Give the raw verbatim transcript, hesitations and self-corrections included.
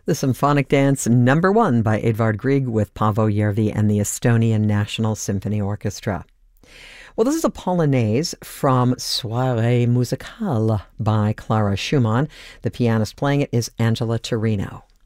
The Symphonic Dance number one by Edvard Grieg with Paavo Järvi and the Estonian National Symphony Orchestra. Well, this is a polonaise from Soirée Musicale by Clara Schumann. The pianist playing it is Angela Torino.